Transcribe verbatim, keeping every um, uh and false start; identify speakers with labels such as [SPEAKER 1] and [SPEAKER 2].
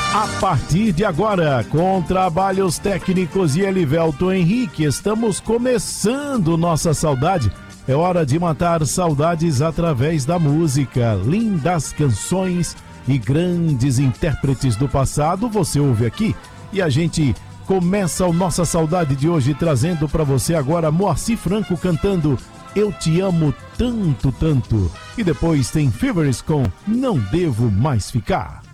[SPEAKER 1] A partir de agora, com trabalhos técnicos e Elivelton Henrique, estamos começando nossa saudade. É hora de matar saudades através da música. Lindas canções e grandes intérpretes do passado você ouve aqui. E a gente começa a nossa saudade de hoje trazendo para você agora Moacir Franco cantando Eu Te Amo Tanto, Tanto. E depois tem Fevers com Não Devo Mais Ficar.